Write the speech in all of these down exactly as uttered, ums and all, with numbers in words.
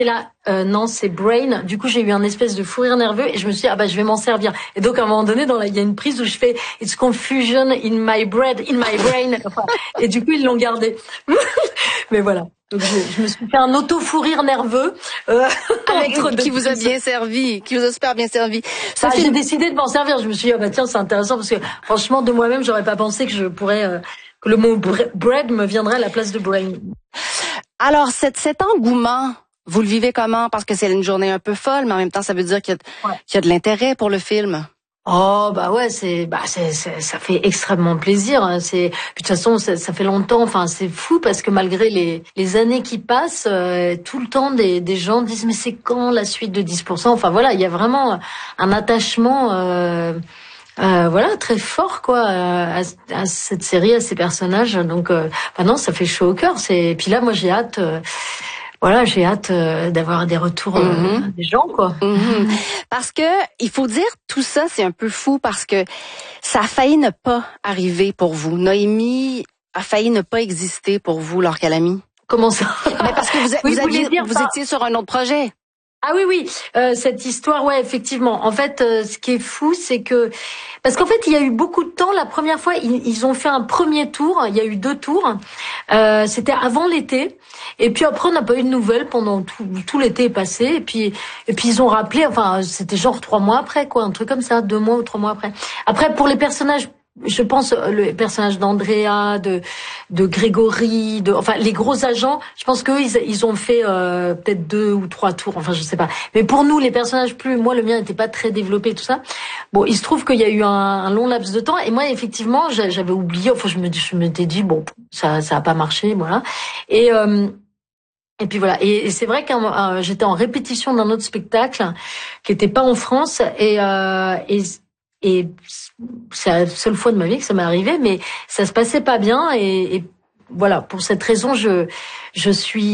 j'étais là, euh, non, c'est Brain. Du coup, j'ai eu un espèce de fou rire nerveux et je me suis dit, ah bah, je vais m'en servir. Et donc, à un moment donné, dans la, il y a une prise où je fais, it's confusion in my bread, in my brain. Enfin, et du coup, ils l'ont gardé. Mais voilà. Donc, je, je me suis fait un auto-fou rire nerveux, euh, Avec, qui vous a bien servi, qui vous a super bien servi. Ça, bah, j'ai décidé de m'en servir. Je me suis dit, ah bah tiens, c'est intéressant parce que franchement, de moi-même, j'aurais pas pensé que je pourrais, euh, que le mot bread me viendrait à la place de brain. Alors, cet, cet engouement, vous le vivez comment? Parce que c'est une journée un peu folle, mais en même temps, ça veut dire qu'il y a, ouais. qu'il y a de l'intérêt pour le film. Oh bah ouais, c'est bah c'est, c'est ça fait extrêmement plaisir. Hein. C'est puis de toute façon ça, ça fait longtemps. Enfin c'est fou parce que malgré les les années qui passent, euh, tout le temps des des gens disent mais c'est quand la suite de dix pour cent. Enfin voilà, il y a vraiment un attachement. Euh, Euh, voilà, très fort quoi à, à cette série, à ces personnages. Donc, euh, bah non, ça fait chaud au cœur. C'est puis là, moi, j'ai hâte. Euh, voilà, j'ai hâte euh, d'avoir des retours euh, mm-hmm. des gens quoi. Mm-hmm. Parce que il faut dire tout ça, c'est un peu fou parce que ça a failli ne pas arriver pour vous. Noémie a failli ne pas exister pour vous, Laure Calamy. Comment ça? Mais parce que vous, oui, vous, aviez, vous étiez sur un autre projet. Ah oui, oui, euh, cette histoire, ouais, effectivement. En fait, euh, ce qui est fou, c'est que... Parce qu'en fait, il y a eu beaucoup de temps. La première fois, ils, ils ont fait un premier tour. Il y a eu deux tours. Euh, c'était avant l'été. Et puis après, on n'a pas eu de nouvelles pendant tout, tout l'été est passé. Et puis, et puis ils ont rappelé, enfin, c'était genre trois mois après, quoi. Un truc comme ça, deux mois ou trois mois après. Après, pour les personnages... Je pense le personnage d'Andrea, de de Grégory, de enfin les gros agents. Je pense qu'eux ils ils ont fait euh, peut-être deux ou trois tours. Enfin je sais pas. Mais pour nous les personnages plus, moi le mien n'était pas très développé tout ça. Bon il se trouve qu'il y a eu un, un long laps de temps et moi effectivement j'avais oublié. Enfin je me je m'étais dit bon ça ça a pas marché voilà. Et euh, Et puis voilà. Et, et c'est vrai que euh, j'étais en répétition d'un autre spectacle qui était pas en France et euh, et Et c'est la seule fois de ma vie que ça m'est arrivé, mais ça se passait pas bien. Et, et voilà, pour cette raison, je je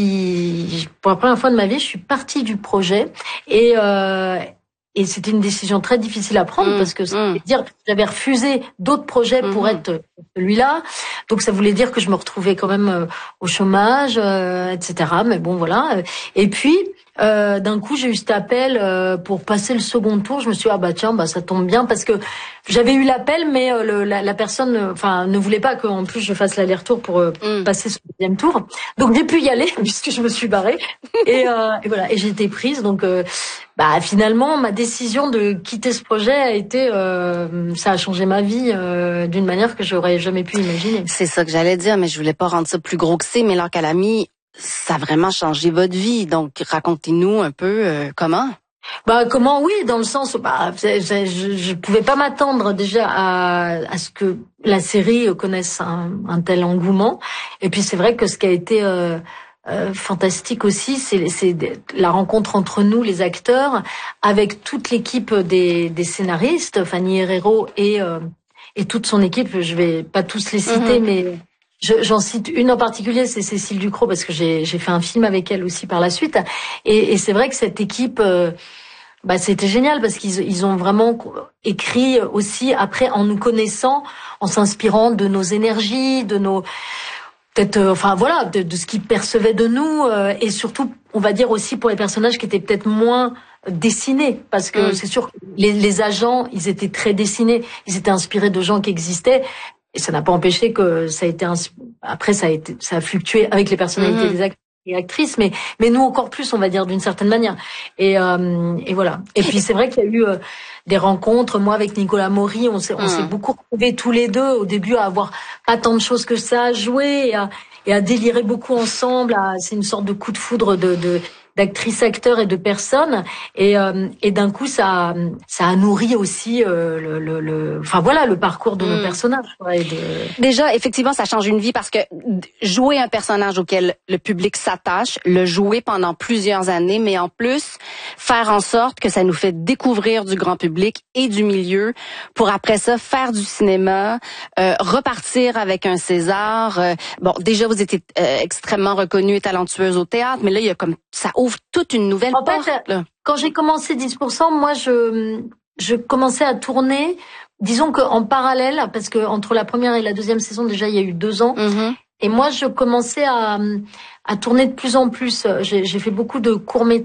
suis pour la première fois de ma vie, je suis partie du projet. Et euh, et c'était une décision très difficile à prendre mmh, parce que ça mmh. voulait dire que j'avais refusé d'autres projets mmh. pour être celui-là. Donc ça voulait dire que je me retrouvais quand même euh, au chômage, euh, et cetera. Mais bon, voilà. Et puis Euh, d'un coup, j'ai eu cet appel euh, pour passer le second tour. Je me suis dit, ah bah tiens, bah ça tombe bien parce que j'avais eu l'appel, mais euh, le, la, la personne, enfin, ne voulait pas qu'en plus je fasse l'aller-retour pour euh, mm. passer ce deuxième tour. Donc j'ai pu y aller puisque je me suis barrée. Et, euh, et voilà, et j'ai été prise. Donc, euh, bah finalement, ma décision de quitter ce projet a été, euh, ça a changé ma vie euh, d'une manière que j'aurais jamais pu imaginer. C'est ça que j'allais dire, mais je voulais pas rendre ça plus gros que c'est. Mais Laure Calamy, ça a vraiment changé votre vie. Donc, racontez-nous un peu euh, comment. Bah comment oui, dans le sens bah je, je, je pouvais pas m'attendre déjà à, à ce que la série connaisse un, un tel engouement. Et puis c'est vrai que ce qui a été euh, euh, fantastique aussi, c'est, c'est la rencontre entre nous, les acteurs, avec toute l'équipe des, des scénaristes, Fanny Herrero et euh, et toute son équipe. Je vais pas tous les citer, mm-hmm. mais Je, j'en cite une en particulier, c'est Cécile Ducrot, parce que j'ai, j'ai fait un film avec elle aussi par la suite. Et, et c'est vrai que cette équipe, euh, bah, c'était génial parce qu'ils ils ont vraiment écrit aussi après en nous connaissant, en s'inspirant de nos énergies, de nos peut-être, euh, enfin voilà, de, de ce qu'ils percevaient de nous, euh, et surtout, on va dire aussi pour les personnages qui étaient peut-être moins dessinés, parce que mmh. c'est sûr que les, les agents, ils étaient très dessinés, ils étaient inspirés de gens qui existaient. Et ça n'a pas empêché que ça a été un... après ça a été ça a fluctué avec les personnalités mmh. des acteurs et actrices, mais mais nous encore plus, on va dire d'une certaine manière. Et euh, et voilà. Et puis c'est vrai qu'il y a eu euh, des rencontres. Moi avec Nicolas Maury, on s'est mmh. on s'est beaucoup retrouvés tous les deux au début à avoir pas tant de choses que ça à jouer et à et à délirer beaucoup ensemble. À, c'est une sorte de coup de foudre de de d'actrices, acteurs et de personnes, et euh, et d'un coup ça ça a nourri aussi euh, le, le le enfin voilà le parcours de mmh. nos personnages. Ouais, de... Déjà effectivement ça change une vie parce que jouer un personnage auquel le public s'attache, le jouer pendant plusieurs années, mais en plus faire en sorte que ça nous fait découvrir du grand public et du milieu pour après ça faire du cinéma, euh, repartir avec un César. Euh, bon déjà vous étiez euh, extrêmement reconnue et talentueuse au théâtre, mais là il y a comme ça ouvre toute une nouvelle en porte. Fait, là. Quand j'ai commencé dix pour cent, moi, je, je commençais à tourner, disons qu'en parallèle, parce que entre la première et la deuxième saison, déjà, il y a eu deux ans. Mm-hmm. Et moi, je commençais à, à tourner de plus en plus. J'ai, j'ai fait beaucoup de courts-métrages.